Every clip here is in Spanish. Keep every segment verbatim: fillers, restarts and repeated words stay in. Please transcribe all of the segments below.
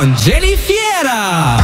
con Jennifiera.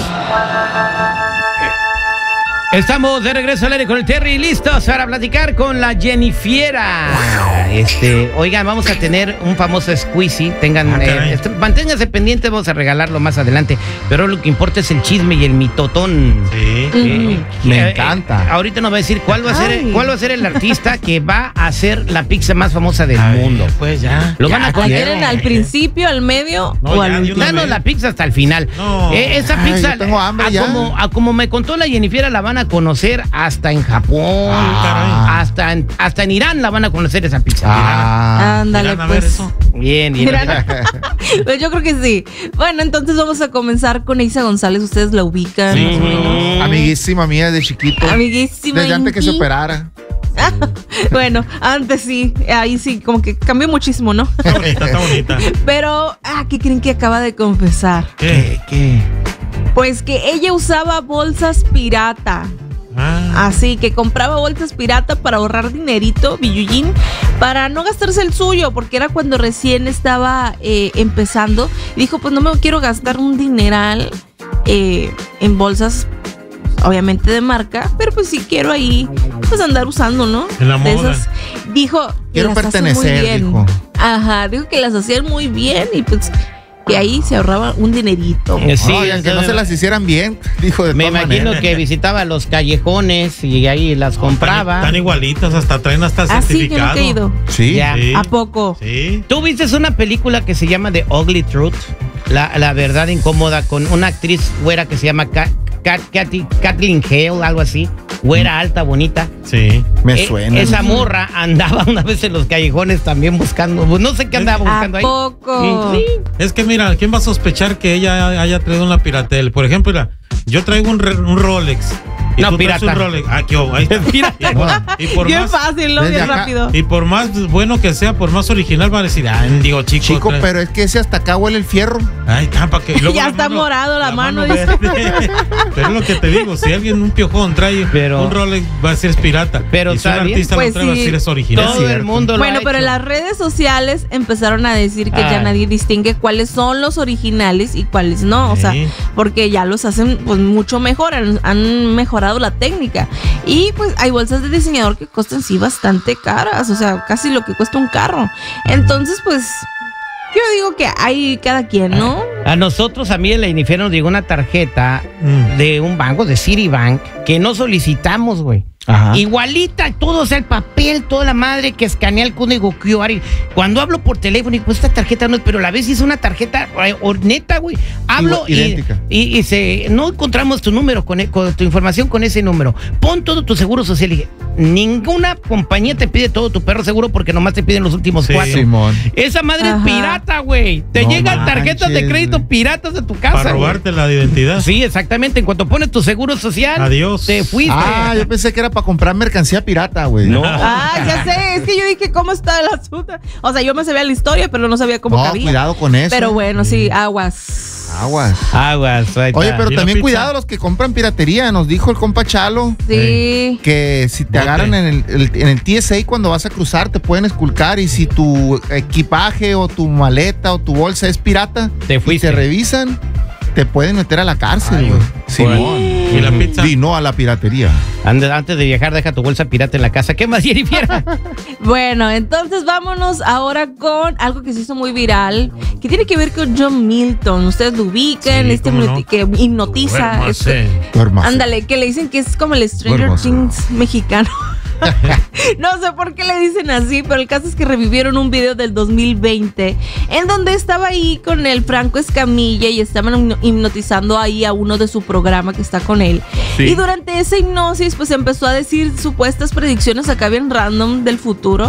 Estamos de regreso al aire con el Terry, listos para platicar con la Jennifiera. Este, oigan, vamos a tener un famoso squeezy. Tengan, ah, eh, este, manténganse pendientes, vamos a regalarlo más adelante. Pero lo que importa es el chisme y el mitotón. Sí, eh, mm. me eh, encanta. Eh, ahorita nos va a decir cuál va a ser, cuál va a ser el artista que va a hacer la pizza más famosa del Ay, mundo. Pues ya. Lo ya, van a ¿La quieren al principio, al medio no, o ya, al último? Danos la pizza hasta el final. No. Eh, esa Ay, pizza, yo tengo hambre a, ya. Como, a como me contó la Jennifiera, la van a conocer hasta en Japón, Ah, hasta, en, hasta en Irán la van a conocer esa pizza. Ah, ándale, Irán, a ver pues. eso. Bien, bien. Pues yo creo que sí. Bueno, entonces vamos a comenzar con Eiza González. Ustedes la ubican, Sí. más o menos. Amiguísima mía de chiquito. Amiguísima. Desde antes que se Inti. operara. Bueno, antes sí, ahí sí, como que cambió muchísimo, ¿no? Está bonita, está bonita. Pero, ah, ¿qué creen que acaba de confesar? ¿Qué? ¿Qué? Pues que ella usaba bolsas pirata. Ah. Así que compraba bolsas pirata para ahorrar dinerito, billuyín, para no gastarse el suyo, porque era cuando recién estaba eh, empezando. Y dijo, pues no me quiero gastar un dineral eh, en bolsas, obviamente de marca, pero pues sí quiero ahí, pues andar usando, ¿no? En la De moda. esas. Dijo que Quiero las hacen pertenecer, muy bien. dijo. Ajá, dijo que las hacían muy bien y pues que ahí se ahorraba un dinerito. Eh, Sí, no, y aunque no se las hicieran bien, dijo de me todas imagino maneras. que visitaba los callejones y ahí las compraba. Están igualitas, hasta traen hasta Ah, sí, yo certificado. nunca he ido. Sí. Ya. Sí. ¿A poco? Sí. ¿Tú viste una película que se llama The Ugly Truth? La, la verdad incómoda, con una actriz güera que se llama Kat, Kat, Katy- Kathleen Hale, algo así. Güera, alta, bonita. Sí. Me Eh, suena. Esa morra andaba una vez en los callejones también buscando, no sé qué andaba buscando ¿A ahí. poco? Sí. Es que mira, ¿quién va a sospechar que ella haya traído una piratel? Por ejemplo, mira, yo traigo un, re- un Rolex. Y No, tú traes pirata. un Rolex. Ah, qué ahí está. Pirata. Y por, y por Bien más, fácil, ¿no? desde Bien acá- rápido. y por más bueno que sea, por más original, van a decir, ah, digo, chico. Chico, trae- pero es que ese hasta acá huele el fierro. Ay, campa, que luego Ya la está mano- morado la mano, verde. Pero es lo que te digo, si alguien, un piojón, trae Pero- un Rolex, va a decir es pirata. Pero y si un está bien. artista Pues lo trae, va a sí. decir es original. Todo el cierto. mundo lo Bueno, ha pero en hecho. las redes sociales empezaron a decir que ya Ay. nadie distingue cuáles son los originales y cuáles no. O sea, Sí. porque ya los hacen pues mucho mejor, han, han mejorado la técnica. Y pues hay bolsas de diseñador que cuestan sí bastante caras, o sea, casi lo que cuesta un carro. Entonces, pues, yo digo que hay cada quien, ¿no? A nosotros, a mí en la Jennifiera nos llegó una tarjeta Mm. de un banco, de Citibank, que no solicitamos, güey. Ajá. Igualita, todo, o sea, el papel, toda la madre que escanea el código Q R. Y cuando hablo por teléfono, y pues esta tarjeta no es, pero la vez hice una tarjeta eh, o- neta, güey. Hablo Igual, y, idéntica. y, y se, no encontramos tu número, con, e- con tu información con ese número. Pon todo tu seguro social. Y dije, ninguna compañía te pide todo tu perro seguro porque nomás te piden los últimos Sí. cuatro. Simón. Esa madre Ajá. es pirata, güey. Te No llegan manches, tarjetas de crédito güey. piratas de tu casa. Para güey. robarte la identidad. Sí, exactamente. En cuanto pones tu seguro social, Adiós. te fuiste. Ah, yo pensé que era para comprar mercancía pirata, güey. No. Ah, ya sé, es que yo dije, ¿cómo está el asunto? O sea, yo me sabía la historia, pero no sabía cómo No, cabía. cuidado con eso. Pero bueno, sí, aguas. Aguas. Aguas. ahí Oye, está. pero ¿Y la también pizza? cuidado los que compran piratería. Nos dijo el compa Chalo Sí. que si te Bote. agarran en el, el- en el T S A cuando vas a cruzar te pueden esculcar, y si tu equipaje o tu maleta o tu bolsa es pirata Te y fuiste. te revisan, te pueden meter a la cárcel, Ay, güey. güey. Simón. ¿Y la pizza? Y no a la piratería. Ande- Antes de viajar, deja tu bolsa pirata en la casa. ¿Qué más, Jennifiera? Bueno, entonces vámonos ahora con algo que se hizo muy viral, que tiene que ver con John Milton. Ustedes lo ubican, Sí, este cómo no. hipnoti- que hipnotiza. Duérmase. este- Duérmase. ándale, que le dicen que es como el Stranger Duérmase. Things mexicano. No sé por qué le dicen así, pero el caso es que revivieron un video del dos mil veinte en donde estaba ahí con el Franco Escamilla y estaban hipno- hipnotizando ahí a uno de su programa que está con él. Sí. Y durante esa hipnosis pues empezó a decir supuestas predicciones acá bien random del futuro,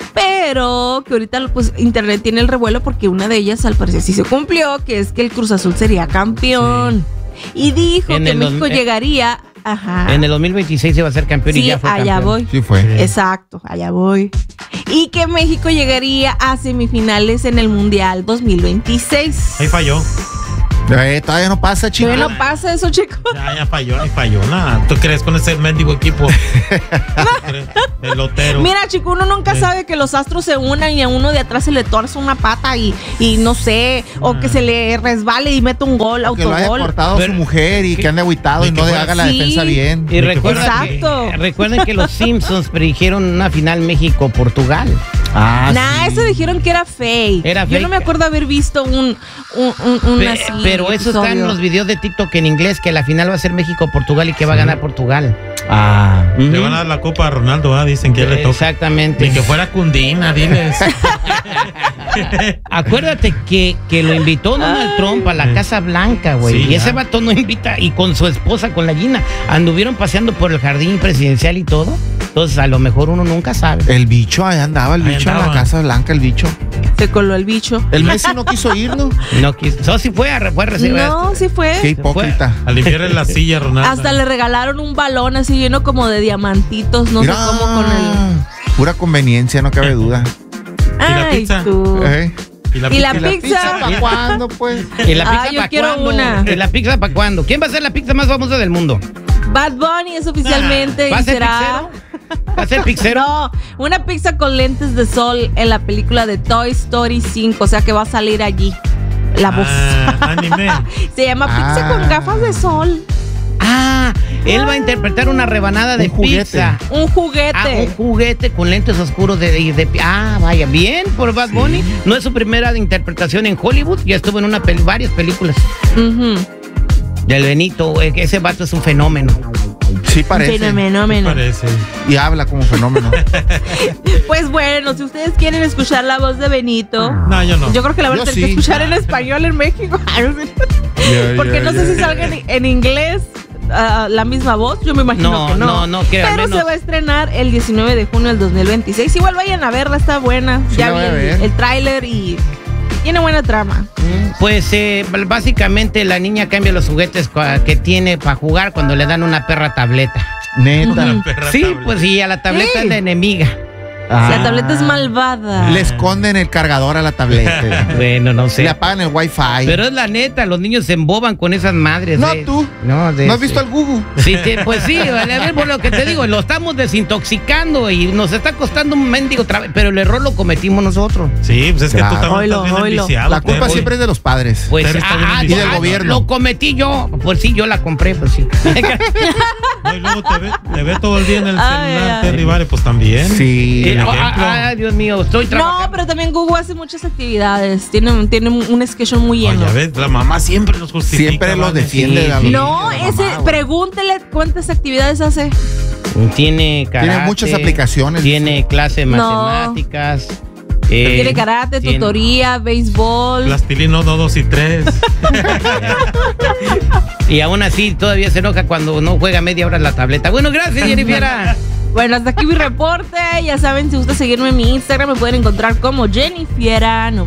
pero que ahorita pues internet tiene el revuelo porque una de ellas al parecer sí se cumplió, que es que el Cruz Azul sería campeón. Y dijo En que el México dos- llegaría. Ajá. En el dos mil veintiséis se va a ser campeón y Sí, ya fue allá campeón. voy. Sí fue. Exacto, allá voy. Y que México llegaría a semifinales en el Mundial dos mil veintiséis. Ahí falló. Eh, todavía no pasa, chico. Todavía no pasa eso, chicos. Ya, ya falló, ni falló nada. ¿Tú crees con ese mendigo equipo? El lotero. Mira, chico, uno nunca Sí. sabe que los astros se unan y a uno de atrás se le torce una pata y, y no sé, o Ah. que se le resbale y mete un gol, Que lo haya autogol. cortado Pero- su mujer y que ande aguitado y y que no le fuera- haga la Sí. defensa bien. Y que recuerda fuera- que- Exacto. recuerden que los Simpsons predijeron una final México-Portugal. Ah, Nah, sí. eso dijeron que era fake. Era Yo fake. no me acuerdo haber visto un, un, un, un Pe- así pero eso está en episodio. los videos de TikTok en inglés, que la final va a ser México-Portugal y que va a ganar Portugal. Ah. Le Ujú. van a dar la copa a Ronaldo, ¿ah? Dicen que él le toca. Exactamente. Ni que fuera Cundina, diles. Acuérdate que, que lo invitó Donald Trump a la Sí. Casa Blanca, güey. Sí, y ese ya. vato no invita, y con su esposa, con la Gina, anduvieron paseando por el jardín presidencial y todo. Entonces, a lo mejor uno nunca sabe. El bicho, ahí andaba el Ahí bicho en la andaba. Casa Blanca, el bicho. Se coló el bicho. El Messi no quiso ir, ¿no? No quiso. So, sí fue a, fue a recibir. No, sí fue. Qué hipócrita. A limpiarle la silla a Ronaldo. Hasta le regalaron un balón así lleno como de diamantitos, no Mira, sé cómo con el. pura conveniencia, no cabe duda. la Ay, pizza? tú. Eh, Y la Y la ¿Y la pizza? pizza para cuándo, pues? ¿Y la pizza Ah, yo para quiero cuándo? una. ¿Y la pizza para cuándo? ¿Quién va a ser la pizza más famosa del mundo? Bad Bunny es oficialmente ¿Va a y ser será. pixero? ¿Va a ser pixero? No, una pizza con lentes de sol en la película de Toy Story cinco, o sea que va a salir allí la voz. Ah, anime. Se llama pizza Ah. con gafas de sol. Ah, él va a interpretar una rebanada de Un juguete. pizza. Un juguete. Ah, un juguete con lentes oscuros de, de, de- Ah, vaya, bien por Bad Bunny. No es su primera interpretación en Hollywood, ya estuvo en una peli- varias películas. Ujú. Del Benito, güey, que ese vato es un fenómeno. Sí parece. Fenómeno. Parece. Y habla como fenómeno. Pues bueno, si ustedes quieren escuchar la voz de Benito, No, yo no. yo creo que la van a Yo tener que sí. escuchar en español en México. Porque no sé si salga en, en inglés ah, la misma voz. Yo me imagino No, que no. no, no, que al Pero menos- se va a estrenar el diecinueve de junio del dos mil veintiséis. Igual vayan a verla, está buena. Sí, ya la vi voy a el, ver. el tráiler y tiene buena trama. Pues eh, básicamente la niña cambia los juguetes cua- que tiene para jugar cuando le dan una perra tableta. Neta. La perra Sí, tablet. pues sí, a la tableta Sí. es la enemiga. Ah. La tableta es malvada. Le esconden el cargador a la tableta. Bueno, no sé. Le apagan el wifi. Pero es la neta, los niños se emboban con esas madres. No, eh. tú. No, de- ¿No has visto al Gugu? Sí, te- pues sí, vale, a ver, por lo que te digo, lo estamos desintoxicando y nos está costando un mendigo trabajo, pero el error lo cometimos nosotros. Sí, pues es que Claro. tú también Oilo, estás bien oilo. enviciado. La culpa Terry. siempre es de los padres. Pues, Pero está bien ah, Y del ah, gobierno. Lo cometí yo, pues sí, yo la compré, pues sí. No, y luego te ve, te ve todo el día en el Ay, celular, ay. Terry Vare, pues también. Sí. Eh, el ah, ejemplo. ah, Dios mío, estoy trabajando. No, pero también Google hace muchas actividades. Tiene, un- tiene un un schedule muy Ay, lleno. ya ves, la mamá siempre los justifica. Siempre los ¿vale? defiende. Sí, a los sí. No, niños, la ese, mamá, güey. pregúntele cuántas actividades hace. Tiene karate. Tiene muchas aplicaciones. Tiene clase de No. matemáticas. eh, Tiene karate, tiene- tutoría, béisbol. Plastilino uno, dos y tres. Y aún así todavía se enoja cuando no juega media hora la tableta. Bueno, gracias, Jennifer. Bueno, hasta aquí mi reporte. Ya saben, si gusta seguirme en mi Instagram, me pueden encontrar como Jennifiera noventa.